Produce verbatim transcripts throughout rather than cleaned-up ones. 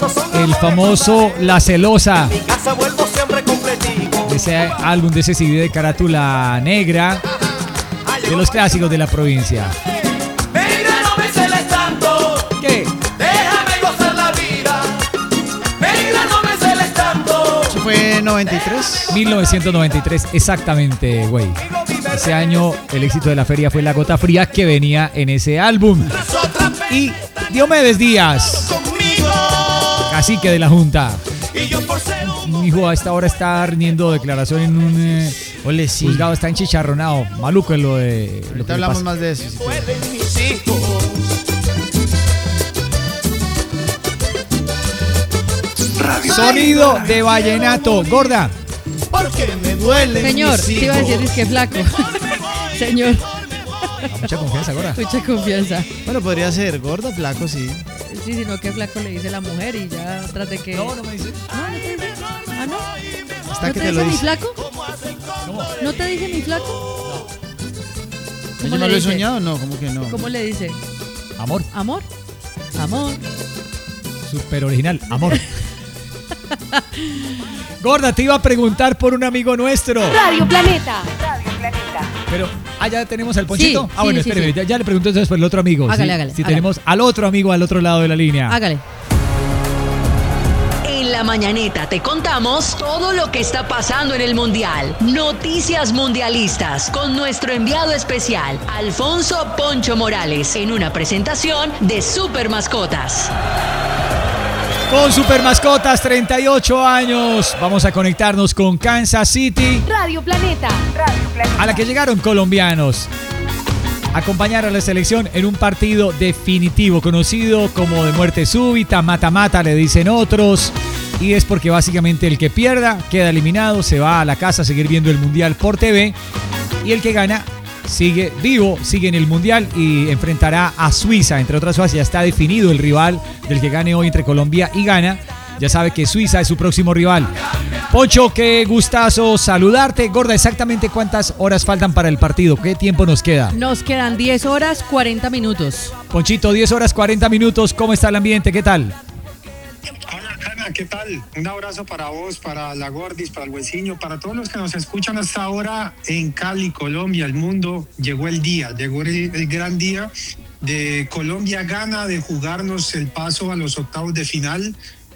el famoso La Celosa, de ese álbum, de ese C D de carátula negra, de los clásicos de la provincia. Negra, no me celes tanto. ¿Qué? Déjame gozar la vida. Negra, no me celes tanto. ¿Eso fue noventa y tres? mil novecientos noventa y tres, exactamente, güey. Ese año el éxito de la feria fue La Gota Fría, que venía en ese álbum. Y Diomedes Díaz, cacique de la Junta. Mi hijo a esta hora está rindiendo declaración en un eh, Ole, sí. juzgado, está enchicharronado. Maluco en lo de... Lo Ahorita hablamos más de eso. Sí. Sonido de vallenato. Gorda. Porque me duele. Señor, te iba a decir es que flaco. Señor, Mucha confianza, Gorda. mucha confianza. Bueno, podría ser gordo, flaco, sí. Sí, sino que flaco le dice la mujer y ya tras de que... No, no me dice. No, no te dice. Ah, no. Hasta ¿No que te te lo dice mi dice. flaco? ¿Cómo? ¿No te dice mi flaco? ¿Yo ¿Cómo no le lo he dice? soñado? No, ¿cómo que no? ¿Cómo le dice? Amor. ¿Amor? Amor. Súper original. Amor. Gorda, te iba a preguntar por un amigo nuestro. Radio Planeta. Radio Planeta. Pero, ah, ya tenemos al Ponchito. Sí, ah, bueno, sí, sí, espéreme, sí. Ya, ya le pregunto entonces por el otro amigo. Hágale, ¿sí? hágale, Si hágale. tenemos al otro amigo al otro lado de la línea. Hágale. En la mañaneta te contamos todo lo que está pasando en el Mundial. Noticias mundialistas con nuestro enviado especial, Alfonso Poncho Morales, en una presentación de Super Mascotas. Con Super Mascotas, treinta y ocho años. Vamos a conectarnos con Kansas City, Radio Planeta. Radio Planeta. a la que llegaron colombianos a acompañar a la selección en un partido definitivo, conocido como de muerte súbita, mata-mata, le dicen otros. Y es porque básicamente el que pierda queda eliminado, se va a la casa a seguir viendo el Mundial por T V. Y el que gana sigue vivo, sigue en el Mundial y enfrentará a Suiza. Entre otras cosas, ya está definido el rival del que gane hoy entre Colombia y Ghana. Ya sabe que Suiza es su próximo rival. Poncho, qué gustazo saludarte. Gorda, ¿exactamente cuántas horas faltan para el partido? ¿Qué tiempo nos queda? Nos quedan diez horas, cuarenta minutos. Ponchito, diez horas, cuarenta minutos. ¿Cómo está el ambiente? ¿Qué tal? Hola, Cana, ¿qué tal? Un abrazo para vos, para la Gordis, para el Huesiño, para todos los que nos escuchan hasta ahora en Cali, Colombia, el mundo. Llegó el día, llegó el, el gran día de Colombia gana, de jugarnos el paso a los octavos de final.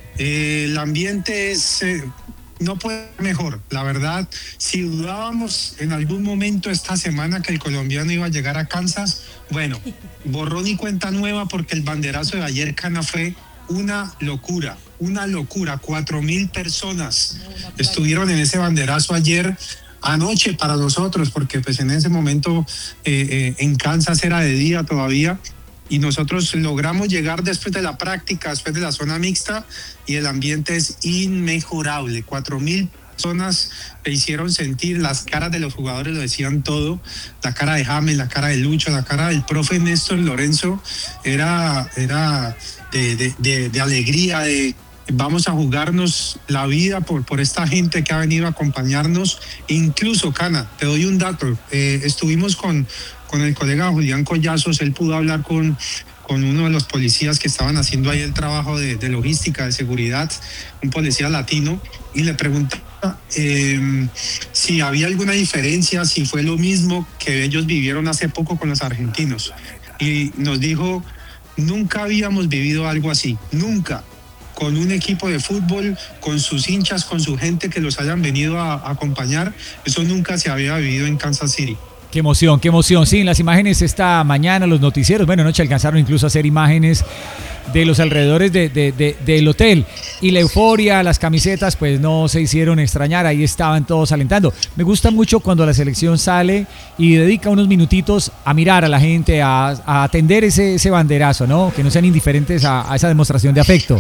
Eh, el ambiente es... Eh, no puede ser mejor, la verdad. Si dudábamos en algún momento esta semana que el colombiano iba a llegar a Kansas, bueno, borrón y cuenta nueva, porque el banderazo de ayer, Cana, fue una locura, una locura. Cuatro mil personas estuvieron en ese banderazo ayer, anoche para nosotros, porque pues en ese momento eh, eh, en Kansas era de día todavía, y nosotros logramos llegar después de la práctica, después de la zona mixta, y el ambiente es inmejorable. Cuatro mil personas le hicieron sentir, las caras de los jugadores lo decían todo, la cara de James, la cara de Lucho, la cara del profe Néstor Lorenzo, era, era de, de, de, de alegría, de vamos a jugarnos la vida por, por esta gente que ha venido a acompañarnos. Incluso, Cana, te doy un dato, eh, estuvimos con, con el colega Julián Collazos, él pudo hablar con, con uno de los policías que estaban haciendo ahí el trabajo de, de logística, de seguridad, un policía latino, y le preguntaba eh, si había alguna diferencia, si fue lo mismo que ellos vivieron hace poco con los argentinos. Y nos dijo, nunca habíamos vivido algo así, nunca. Con un equipo de fútbol, con sus hinchas, con su gente que los hayan venido a, a acompañar, eso nunca se había vivido en Kansas City. Qué emoción, qué emoción. Sí, en las imágenes esta mañana, los noticieros, bueno, anoche alcanzaron incluso a hacer imágenes de los alrededores de, de, de, del hotel. Y la euforia, las camisetas, pues no se hicieron extrañar, ahí estaban todos alentando. Me gusta mucho cuando la selección sale y dedica unos minutitos a mirar a la gente, a, a atender ese, ese banderazo, ¿no? Que no sean indiferentes a, a esa demostración de afecto.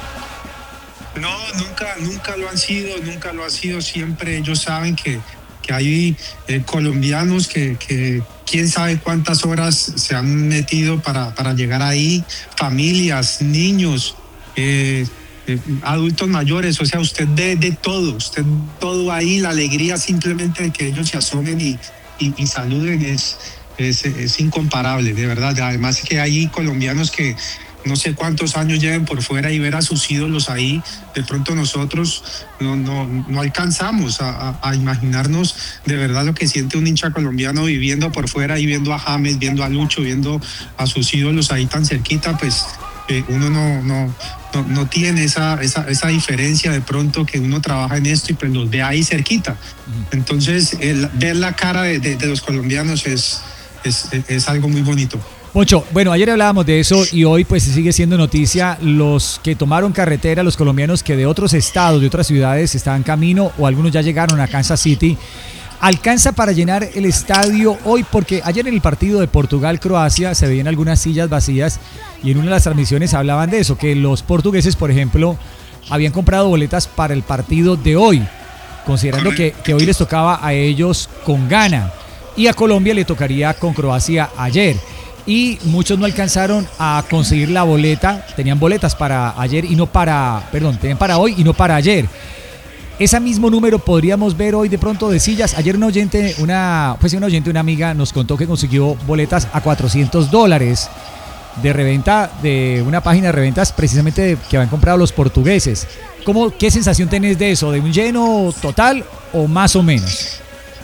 No, nunca, nunca lo han sido, nunca lo ha sido. Siempre ellos saben que, que hay eh, colombianos que, que quién sabe cuántas horas se han metido para, para llegar ahí, familias, niños, eh, eh, adultos mayores, o sea, usted ve de todo, usted todo ahí, la alegría simplemente de que ellos se asomen y, y, y saluden es, es, es incomparable, de verdad. Además que hay colombianos que no sé cuántos años lleven por fuera y ver a sus ídolos ahí, de pronto nosotros no, no, no alcanzamos a, a, a imaginarnos de verdad lo que siente un hincha colombiano viviendo por fuera y viendo a James, viendo a Lucho, viendo a sus ídolos ahí tan cerquita, pues eh, uno no, no, no, no tiene esa, esa, esa diferencia de pronto que uno trabaja en esto y pues los ve ahí cerquita. Entonces el, ver la cara de, de, de los colombianos es, es, es algo muy bonito. Poncho, bueno, ayer hablábamos de eso y hoy pues sigue siendo noticia los que tomaron carretera, los colombianos que de otros estados, de otras ciudades estaban camino o algunos ya llegaron a Kansas City. ¿Alcanza para llenar el estadio hoy? Porque ayer en el partido de Portugal-Croacia se veían algunas sillas vacías y en una de las transmisiones hablaban de eso, que los portugueses, por ejemplo, habían comprado boletas para el partido de hoy, considerando que, que hoy les tocaba a ellos con Ghana y a Colombia le tocaría con Croacia ayer. Y muchos no alcanzaron a conseguir la boleta, tenían boletas para ayer y no para, perdón, tenían para hoy y no para ayer. Ese mismo número podríamos ver hoy de pronto de sillas. Ayer un oyente, una, pues un oyente, una amiga nos contó que consiguió boletas a cuatrocientos dólares de reventa, de una página de reventas precisamente de, que habían comprado los portugueses. ¿Cómo, qué sensación tenés de eso? ¿De un lleno total o más o menos?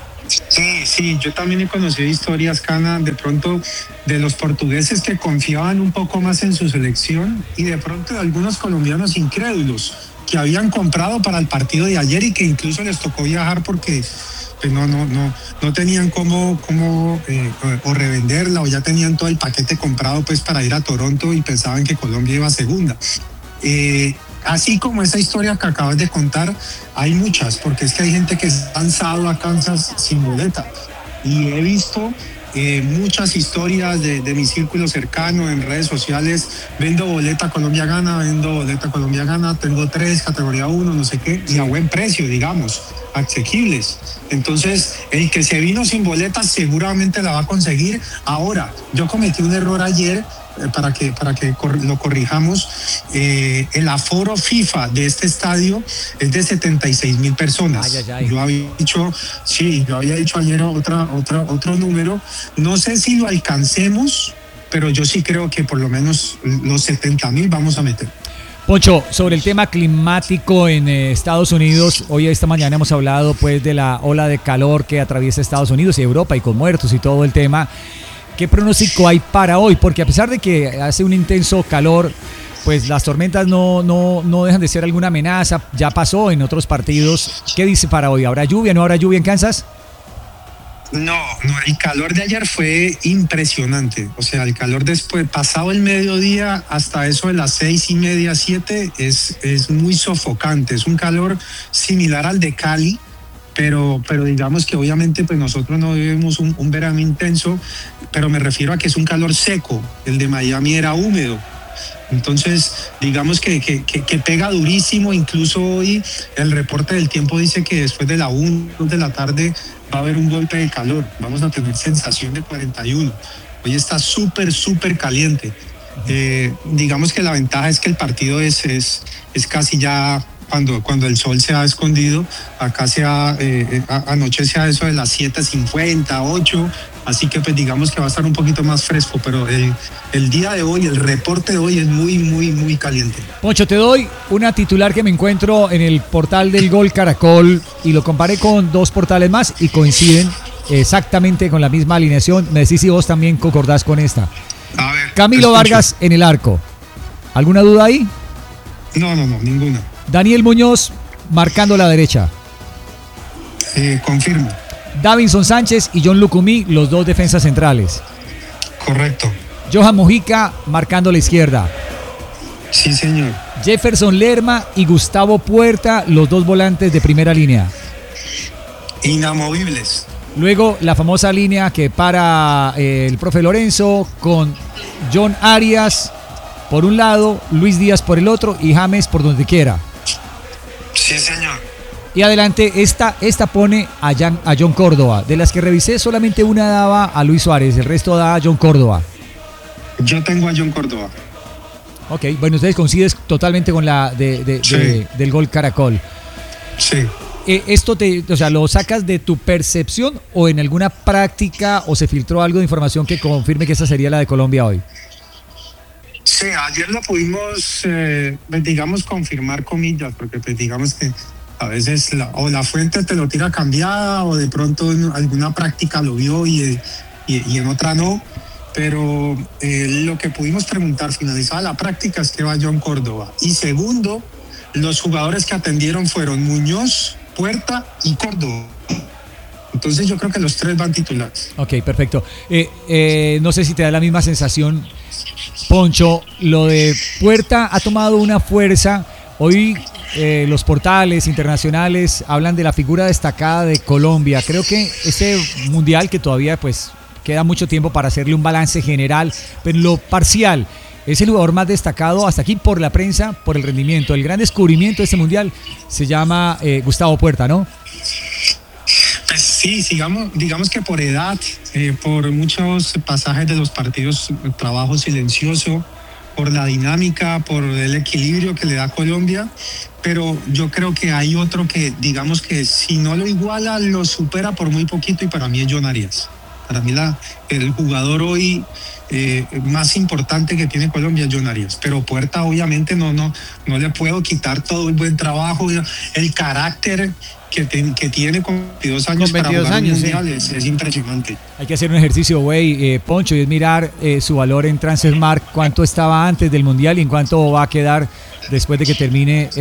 Sí, sí, yo también he conocido historias, Cana, de pronto de los portugueses que confiaban un poco más en su selección y de pronto de algunos colombianos incrédulos que habían comprado para el partido de ayer y que incluso les tocó viajar porque pues no, no, no, no tenían cómo, cómo eh, o revenderla o ya tenían todo el paquete comprado pues para ir a Toronto y pensaban que Colombia iba a segunda. Eh, Así como esa historia que acabas de contar, hay muchas, porque es que hay gente que se ha lanzado a Kansas sin boleta. Y he visto eh, muchas historias de, de mi círculo cercano en redes sociales. Vendo boleta Colombia Gana, vendo boleta Colombia Gana, tengo tres, categoría uno, no sé qué, y a buen precio, digamos, asequibles. Entonces, el que se vino sin boleta seguramente la va a conseguir. Ahora, yo cometí un error ayer, para que, para que lo corrijamos. Eh, el aforo FIFA de este estadio es de setenta y seis mil personas. Ay, ay, ay. Yo había dicho, sí, yo había dicho ayer otra, otra, otro número. No sé si lo alcancemos, pero yo sí creo que por lo menos los setenta mil vamos a meter. Poncho, sobre el tema climático en eh, Estados Unidos, hoy esta mañana hemos hablado pues de la ola de calor que atraviesa Estados Unidos y Europa y con muertos y todo el tema. ¿Qué pronóstico hay para hoy? Porque a pesar de que hace un intenso calor, pues las tormentas no, no, no dejan de ser alguna amenaza. Ya pasó en otros partidos. ¿Qué dice para hoy? ¿Habrá lluvia? ¿No habrá lluvia en Kansas? No, no, el calor de ayer fue impresionante. O sea, el calor después, pasado el mediodía hasta eso de las seis y media, siete, es, es muy sofocante. Es un calor similar al de Cali. Pero, pero digamos que obviamente pues nosotros no vivimos un, un verano intenso, pero me refiero a que es un calor seco. El de Miami era húmedo. Entonces, digamos que, que, que, que pega durísimo. Incluso hoy el reporte del tiempo dice que después de la una de la tarde va a haber un golpe de calor. Vamos a tener sensación de cuarenta y uno. Hoy está súper, súper caliente. Eh, digamos que la ventaja es que el partido es, es, es casi ya... Cuando, cuando el sol se ha escondido, acá se ha, eh, anochece a eso de las siete cincuenta, ocho, así que pues digamos que va a estar un poquito más fresco, pero el, el día de hoy, el reporte de hoy es muy, muy, muy caliente. Poncho, te doy una titular que me encuentro en el portal del Gol Caracol y lo comparé con dos portales más y coinciden exactamente con la misma alineación. Me decís si vos también concordás con esta. A ver, Camilo Vargas en el arco. ¿Alguna duda ahí? No, no, no, ninguna. Daniel Muñoz marcando la derecha. Eh, confirmo. Davinson Sánchez y John Lucumí, los dos defensas centrales. Correcto. Johan Mojica marcando la izquierda. Sí, señor. Jefferson Lerma y Gustavo Puerta, los dos volantes de primera línea. Inamovibles. Luego la famosa línea que para eh, el profe Lorenzo con John Arias por un lado, Luis Díaz por el otro y James por donde quiera. Sí, señor. Y adelante, esta, esta pone a, Jan, a John Córdoba. De las que revisé, solamente una daba a Luis Suárez, el resto da a John Córdoba. Yo tengo a John Córdoba. Ok, bueno, ustedes coinciden totalmente con la de, de, sí. de, del Gol Caracol. Sí. Eh, ¿Esto te, o sea, lo sacas de tu percepción o en alguna práctica o se filtró algo de información que confirme que esa sería la de Colombia hoy? Sí. Sí, ayer lo pudimos, eh, pues, digamos, confirmar comillas, porque pues, digamos que a veces la, o la fuente te lo tira cambiada o de pronto en alguna práctica lo vio y, y, y en otra no. Pero eh, lo que pudimos preguntar finalizada la práctica es que va John Córdoba. Y segundo, los jugadores que atendieron fueron Muñoz, Puerta y Córdoba. Entonces yo creo que los tres van titulares. Ok, perfecto. Eh, eh, no sé si te da la misma sensación, Poncho, lo de Puerta ha tomado una fuerza. Hoy eh, los portales internacionales hablan de la figura destacada de Colombia. Creo que este mundial, que todavía pues queda mucho tiempo para hacerle un balance general, pero en lo parcial, es el jugador más destacado hasta aquí por la prensa, por el rendimiento. El gran descubrimiento de este mundial se llama eh, Gustavo Puerta, ¿no? Pues sí, sigamos, digamos que por edad, eh, por muchos pasajes de los partidos, trabajo silencioso, por la dinámica, por el equilibrio que le da Colombia, pero yo creo que hay otro que, digamos que si no lo iguala, lo supera por muy poquito, y para mí es John Arias. Para mí la, el jugador hoy eh, más importante que tiene Colombia es John Arias, pero Puerta obviamente no, no, no le puedo quitar todo el buen trabajo, el carácter que, te, que tiene con veintidós años, con veintidós para jugar años, un mundial, sí. es, es impresionante. Hay que hacer un ejercicio, güey, eh, Poncho, y es mirar eh, su valor en Transfermarkt, cuánto estaba antes del mundial y en cuánto va a quedar después de que termine el